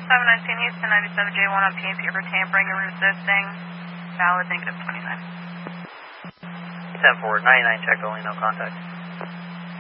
719 Houston, 97J1 on PMP for tampering and resisting. Valid, -29. 10-4, 99 check only, no contact.